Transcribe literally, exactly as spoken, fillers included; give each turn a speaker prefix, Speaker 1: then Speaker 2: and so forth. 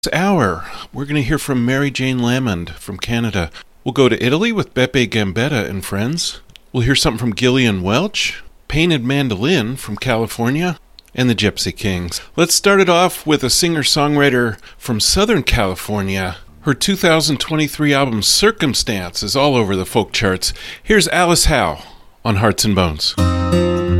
Speaker 1: This hour, we're going to hear from Mary Jane Lamond from Canada. We'll go to Italy with Beppe Gambetta and friends. We'll hear something from Gillian Welch, Painted Mandolin from California, and the Gypsy Kings. Let's start it off with a singer-songwriter from Southern California. Her two thousand twenty-three album Circumstance is all over the folk charts. Here's Alice Howe on Hearts and Bones.